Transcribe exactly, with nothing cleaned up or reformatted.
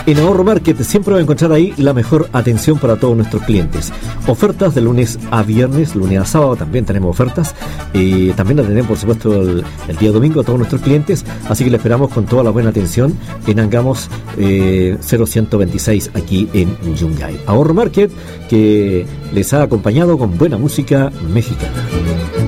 En Ahorro Market siempre va a encontrar ahí la mejor atención para todos nuestros clientes. Ofertas de lunes a viernes, lunes a sábado también tenemos ofertas. Y también la tenemos, por supuesto, el, el día domingo a todos nuestros clientes. Así que le esperamos con toda la buena atención en Angamos eh, cero ciento veintiséis aquí en Yungay. Ahorro Market, que les ha acompañado con buena música mexicana.